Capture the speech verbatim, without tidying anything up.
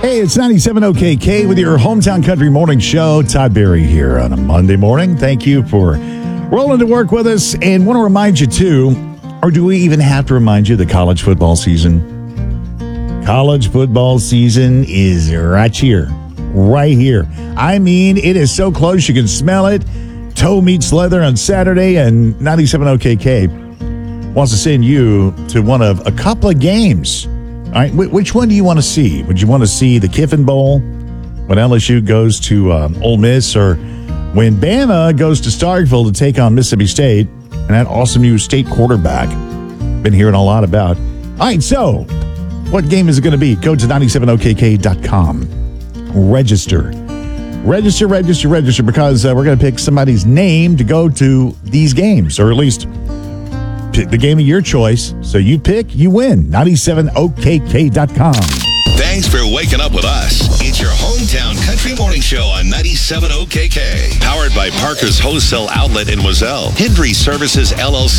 Hey, it's ninety-seven O K K with your Hometown Country Morning Show. Todd Berry here on a Monday morning. Thank you for rolling to work with us. And want to remind you, too, or do we even have to remind you, the college football season? College football season is right here. Right here. I mean, it is so close you can smell it. Toe meets leather on Saturday, and ninety-seven O K K wants to send you to one of a couple of games. All right, which one do you want to see? Would you want to see the Kiffin Bowl when L S U goes to um, Ole Miss, or when Bama goes to Starkville to take on Mississippi State and that awesome new state quarterback? Been hearing a lot about. All right, so what game is it going to be? Go to ninety-seven O K K dot com. Register. Register, register, register, because uh, we're going to pick somebody's name to go to these games, or at least pick the game of your choice. So you pick, you win. ninety-seven O K K dot com. Thanks for waking up with us. It's your Hometown Country Morning Show on ninety-seven O K K. Powered by Parker's Wholesale Outlet in Wazelle. Hendry Services, L L C.